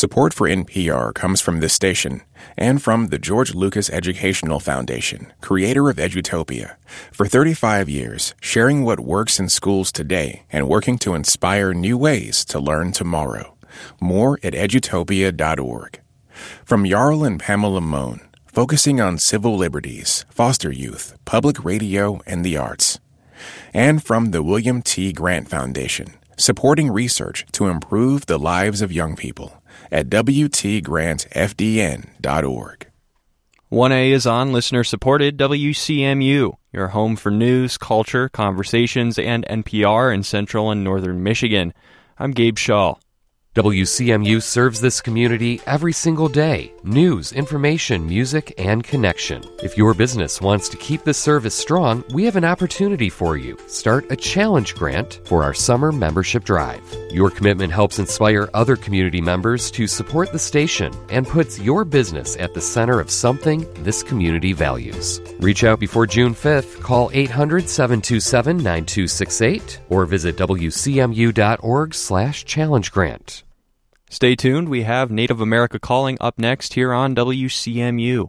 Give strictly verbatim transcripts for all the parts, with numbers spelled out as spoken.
Support for N P R comes from this station and from the George Lucas Educational Foundation, creator of Edutopia. For thirty-five years, sharing what works in schools today and working to inspire new ways to learn tomorrow. More at edutopia dot org. From Jarl and Pamela Mohn, focusing on civil liberties, foster youth, public radio, and the arts. And from the William T. Grant Foundation, supporting research to improve the lives of young people at w t grant f d n dot org. one A is on listener-supported W C M U, your home for news, culture, conversations, and N P R in central and northern Michigan. I'm Gabe Shaw. W C M U serves this community every single day. News, information, music, and connection. If your business wants to keep the service strong, we have an opportunity for you. Start a challenge grant for our summer membership drive. Your commitment helps inspire other community members to support the station and puts your business at the center of something this community values. Reach out before June fifth. Call eight hundred, seven two seven, nine two six eight or visit w c m u dot org slash challenge grant. Stay tuned. We have Native America Calling up next here on W C M U.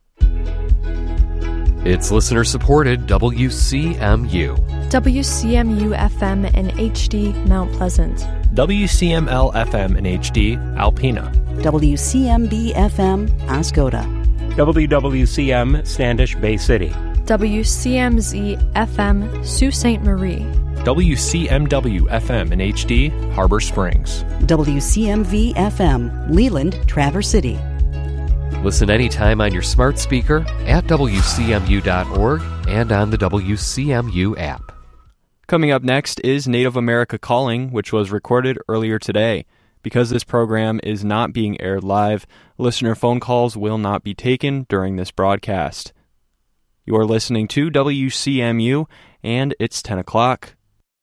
It's listener-supported W C M U. W C M U F M and H D Mount Pleasant. W C M L F M and H D Alpena. W C M B F M Oscoda. W W C M Standish Bay City. W C M Z F M Sault Ste. Marie. W C M W F M and H D Harbor Springs. W C M V F M Leland, Traverse City. Listen anytime on your smart speaker at w c m u dot org and on the W C M U app. Coming up next is Native America Calling, which was recorded earlier today. Because this program is not being aired live, listener phone calls will not be taken during this broadcast. You're listening to W C M U, and it's ten o'clock.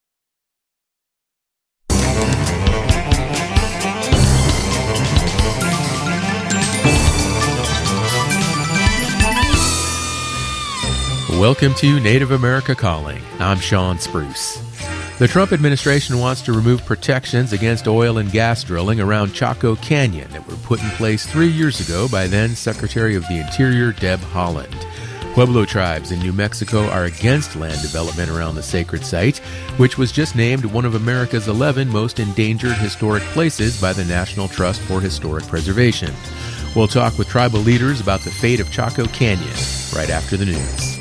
Welcome to Native America Calling. I'm Sean Spruce. The Trump administration wants to remove protections against oil and gas drilling around Chaco Canyon that were put in place three years ago by then Secretary of the Interior Deb Haaland. Pueblo tribes in New Mexico are against land development around the sacred site, which was just named one of America's eleven most endangered historic places by the National Trust for Historic Preservation. We'll talk with tribal leaders about the fate of Chaco Canyon right after the news.